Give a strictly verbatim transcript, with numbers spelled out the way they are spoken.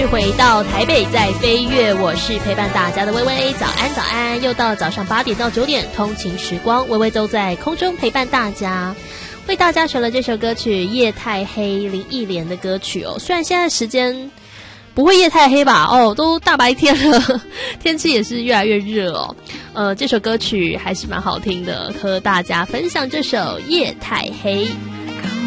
续回到台北在飞跃，我是陪伴大家的微微，早安早安，又到了早上八点到九点，通勤时光，微微都在空中陪伴大家。为大家选了这首歌曲《夜太黑》，林忆莲的歌曲哦。虽然现在时间不会夜太黑吧，哦，都大白天了，天气也是越来越热哦。呃，这首歌曲还是蛮好听的，和大家分享这首《夜太黑》。